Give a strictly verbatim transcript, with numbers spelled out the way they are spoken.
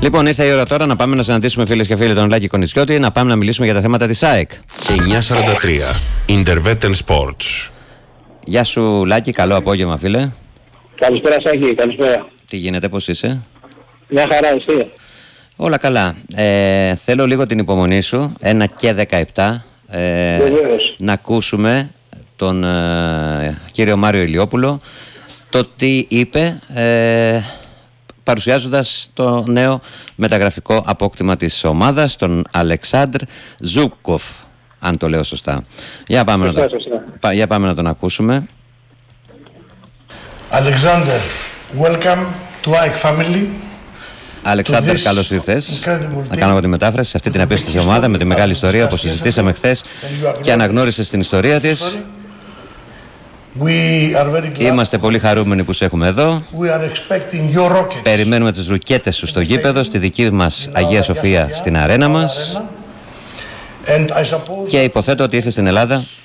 Λοιπόν, ήρθε η ώρα τώρα να πάμε να συναντήσουμε φίλες και φίλοι τον Λάκη Κονισιώτη, να πάμε να μιλήσουμε για τα θέματα της ΑΕΚ. εννιακόσια σαράντα τρία Intervetten Sports. Γεια σου Λάκη, καλό απόγευμα φίλε. Καλησπέρα Σάκη, καλησπέρα. Τι γίνεται, πώς είσαι? Μια χαρά, εσύ? Όλα καλά. Ε, θέλω λίγο την υπομονή σου, ένα και δεκαεπτά, ε, να ακούσουμε τον ε, κύριο Μάριο Ηλιόπουλο, το τι είπε ε, παρουσιάζοντας το νέο μεταγραφικό απόκτημα της ομάδας, τον Αλεξάνδρ Ζούκοφ, αν το λέω σωστά. Για πάμε, σωστά, να, το, σωστά. Για πάμε να τον ακούσουμε. Alexander, welcome to ΑΕΚ family. Αλεξάνδρ, καλώς ήρθες. Να κάνω εγώ τη μετάφραση σε αυτή την απίστευτη ομάδα με τη μεγάλη ιστορία που συζητήσαμε χθες και αναγνώρισες την ιστορία της. Είμαστε πολύ χαρούμενοι που σε έχουμε εδώ. Περιμένουμε τις ρουκέτες σου στο γήπεδο, στη δική μας Αγία Σοφία, στην αρένα μας. Και υποθέτω ότι ήρθες στην Ελλάδα